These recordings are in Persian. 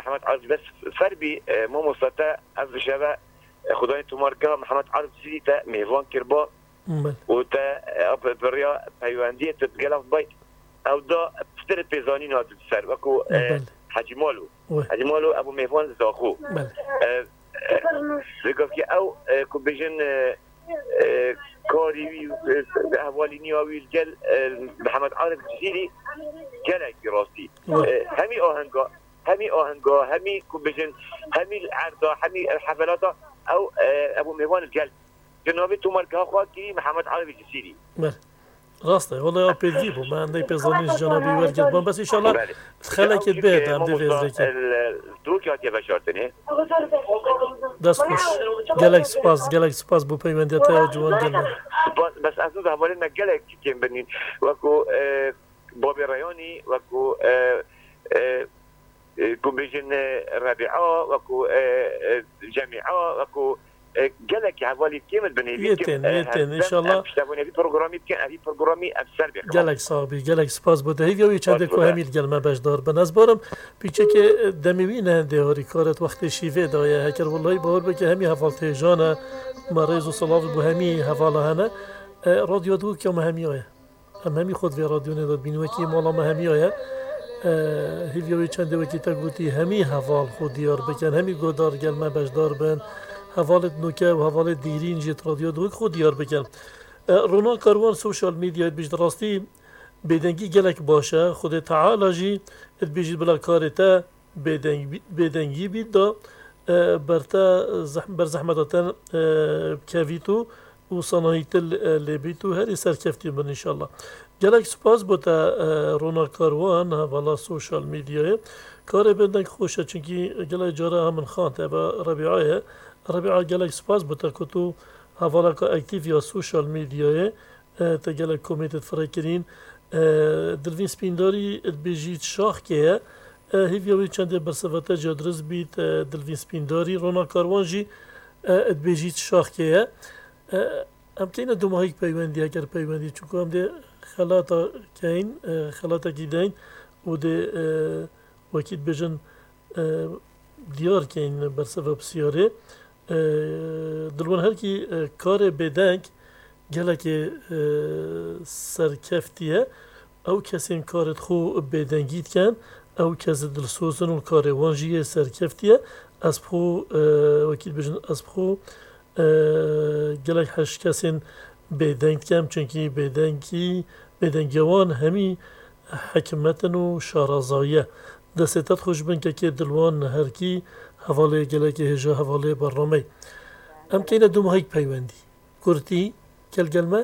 محمد عارف بس فربي مو مستطاع از شبه خدای تو مارکا محمد عارف زیدی تا میوان کربا و تا بریا پیوندی تتگلف بای او دا فتر پیزانی نهاد سر وکو حاجی مالو ابو میوان زاخو بگفت که او که بجن کاری احوالی نیاوی الجل محمد عارف زیدی گلکی راستی همي آهنگا همي كوبجن همي العرضة همي الحفلات او ابو ميوان الجلد جنابي تو مركها خواكي محمد عارف الجسيري راسته والله يا بيجيبو ما عندي بيزانيش جنابي ورجل بس ان شاء الله خلك البيت عم دفيز الدروك يا بشارتني دست خوش گلک سپاس بو پیوندیتا جوان دل بس اساس حوالنا گلک كيم بنين وكو بابي رياني وكو كومبيجن رابعة وكو جامعة وكو جالك حوالي كامل بني يتن ان شاء الله شتابوني في برنامج كان في برنامج افسر بخ جالك صابي جالك سپاس بوده هیوی چنده کو همیل گلمه بجدار بنظرم پیچه که دمیوی نه دهاری کارت وقت شیوه دایه هکر والله باور بکه همی حوالت جانه مریض و صلاف بو همی حواله هنه رادیو دو که همی آیه همی خود وی رادیو نداد بینوه که مالا همی آیه هیوی چنده وکی تا گوتی همی حوال خود دیار بکن همی گودار گلمه بجدار بن حوالت نوکه و حوالت دیرین جیت رادیو دوک خود دیار بکن رونا کاروان سوشال میدیا بیشتر راستی بدنگی گلک باشه خود تعالی جی بیشتر بلا کارتا بدنگی بید دا بر زحمتاتن کویتو و صنایت لبیتو هری سرکفتی من انشالله گلک سپاس بوده رونا کاروان والا سوشال میدیای کار بدنگ خوشه چونکی گلک جاره همون خانته و ربیعه گلک سپاس بوده که تو حوالا که اکتیف یا سوشال میدیای تا گلک کومیتت فرکرین دلوین سپینداری بیجید شاخ که هیوی چنده برسوته جادرز بید دلوین سپینداری رونا کاروان جی بیجید شاخ که ام کینه دو ماهی پیوندی اگر پیوندی چون هم ده خلاطا کین خلاطا گیدین و ده وکید بجن دیار کین برسوه بسیاره دلوان هر کی کار بدنگ گله که سرکفتیه او کسی کارت خو بدنگید کن او کسی دلسوزن و کار وانجیه سرکفتیه از بخو وکید بجن از بخو گلک هش کسین بدنگ کم چونکی بدنگیوان همی حکمتن و شارازایه دستت خوش بن که دلوان هرکی حواله گلک هجا حواله برنامه ام کینه دو ماهی پیوندی کرتی کل گلمه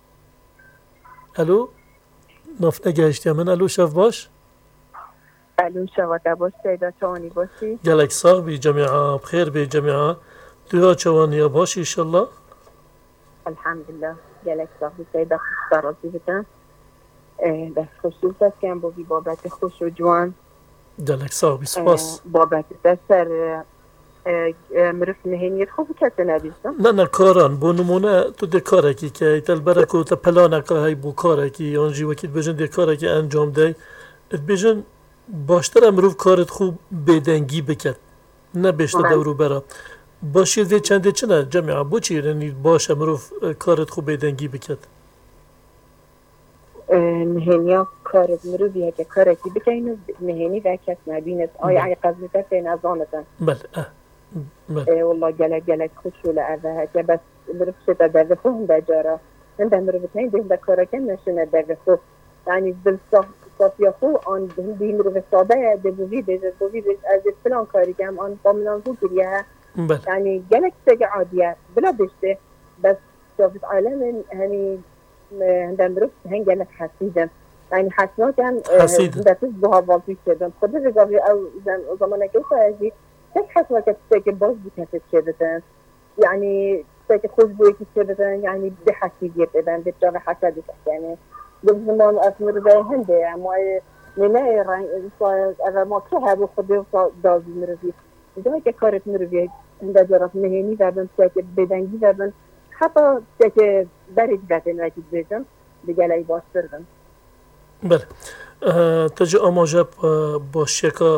الو ناف نگهشتی من الو شف باش الو شواته باش سیدا چوانی باشی گلک ساغ بی جمعه بخیر بی جمعه دوها چوانی باش انشالله الحمدلله گلک ساغ بی سیدا خوش رازی بکن بس خصوص است که با بی بابت خوش و جوان گلک ساغ بی سپاس بابت دستر مرف نهینیت خوب کسی ندیستم نه کاران بو نمونه تو ده کارکی که ایتل برکو تا پلانکا های بو کارکی آنجی وکید بجن ده کارکی انجام ده ات بجن باشتر امروف کارت خوب بدنگی بکد نه بیشتر دورو برا باشید ده چنده چنه جمعه بو چی رنی باش امروف کارت خوب بدنگی بکد نهینیا کارت مروفیه که کارکی بکنید نهینی و کس نبینید آیا قضیت این ازانتن بله والله گلک خوشوله اوه که بس مروف شده در خوب بجاره من در مروفتنین ده کارکن نشونه در خوب یعنی دل صافی خوب آن دی مروف ساده ده بوید از فلان کاری که آن قاملان خوب کریه یعنی گلک سگه عادیه بلا بشته بس صافت عالم همی در مروف هنگلک حسیدم یعنی حسناتم دستش بها والفی شدم خود رگاوی او زمانه که سایجی تک حسنا که باز بکتت شدتن یعنی تک خوش بوی که شدتن یعنی به حسیدیت ادن به جاق حسدی یعنی دو زمان از مروفه هنده اما نمه رنگ اگر ما که هبو خود دازی مروفی جایی که کارت مروفی هنده جارت مهینی دردن تک بدنگی دردن حتی تک برید دردن وکی بیدن دیگه لای باش دردن بله تجا آماجه با شکا